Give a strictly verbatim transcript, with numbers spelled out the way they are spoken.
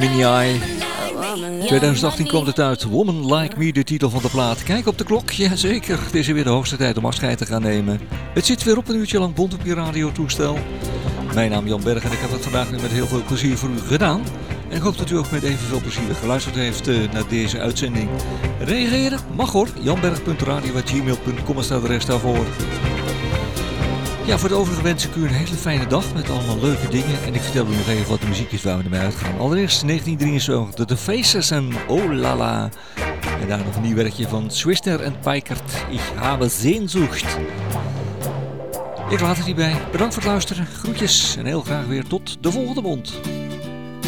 Mini Eye. twintig achttien komt het uit. Woman Like Me, de titel van de plaat. Kijk op de klok. Jazeker, het is weer de hoogste tijd om afscheid te gaan nemen. Het zit weer op een uurtje lang bond op je radiotoestel. Mijn naam is Jan Berg en ik heb het vandaag weer met heel veel plezier voor u gedaan. En ik hoop dat u ook met evenveel plezier geluisterd heeft uh, naar deze uitzending. Reageren? Mag hoor. janberg punt radio apenstaartje gmail punt com staat de rest daarvoor. Ja, voor de overige wens ik u een hele fijne dag met allemaal leuke dingen. En ik vertel u nog even wat de muziek is waar we ermee uitgaan. Allereerst negentien drieënzeventig, The Faces en Oh La La. En daar nog een nieuw werkje van Swisner en Peikert. Ik habe Sehnsucht. Ik laat het hierbij. Bedankt voor het luisteren. Groetjes en heel graag weer tot de volgende mond.